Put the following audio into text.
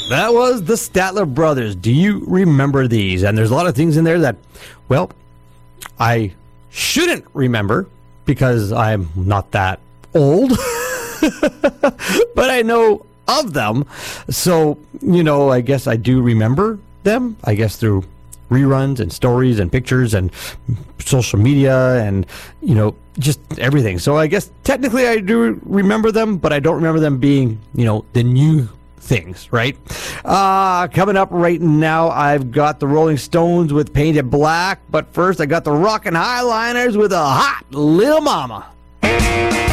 That was the Statler Brothers. Do you remember these? And there's a lot of things in there that, well, I shouldn't remember because I'm not that old. But I know of them. So, I guess I do remember them. I guess through reruns and stories and pictures and social media and, just everything. So I guess technically I do remember them, but I don't remember them being, the new things, right? Coming up right now, I've got the Rolling Stones with Painted Black, but first I got the Rockin' Highliners with a Hot Lil Mama.